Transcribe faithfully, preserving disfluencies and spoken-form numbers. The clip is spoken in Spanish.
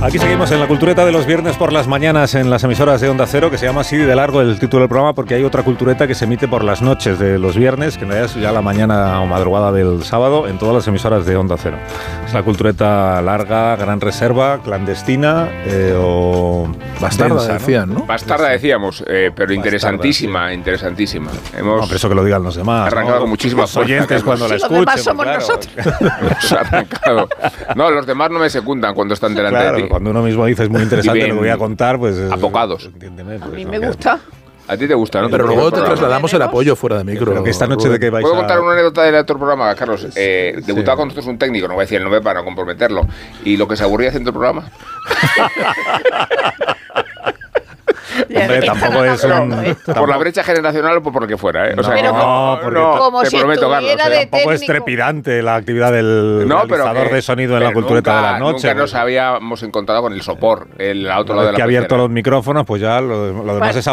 Aquí seguimos en la cultureta de los viernes por las mañanas en las emisoras de Onda Cero, que se llama así de largo el título del programa porque hay otra cultureta que se emite por las noches de los viernes, que en realidad es ya la mañana o madrugada del sábado, en todas las emisoras de Onda Cero. Es la cultureta larga, gran reserva, clandestina eh, o bastarda, densa, decían, ¿no? ¿no? Bastarda decíamos, eh, pero bastarda, interesantísima, sí. interesantísima. Hemos no, pero eso que lo digan los demás. Arrancado ¿no? con muchísimas oyentes cuando la escuchen. Los demás somos claro. nosotros. Hemos arrancado. No, los demás no me secundan cuando están delante claro, de ti. Cuando uno mismo dice es muy interesante lo que voy a contar, pues... Apocados. Entiéndeme, pues, a mí no me queda. gusta. A ti te gusta, ¿no? Pero luego te trasladamos el apoyo fuera de micro. Pero que esta noche de que vais ¿Puedo a... contar una anécdota del otro programa, Carlos? Eh, sí. Debutaba con nosotros un técnico, no voy a decir el nombre para no comprometerlo. Y lo que se aburría haciendo el programa. Hombre, tampoco es un... Por la brecha generacional o por lo que fuera, ¿eh? O sea, pero no, como, porque no, como te si prometo, estuviera Carlos. de ¿eh? Tampoco es técnico. trepidante la actividad del No, pero realizador que, de sonido en pero la cultureta nunca, de la noche. Nunca nos habíamos encontrado con el sopor, el otro lado de la que ha abierto pecera. los micrófonos, pues ya lo, lo demás Vale. es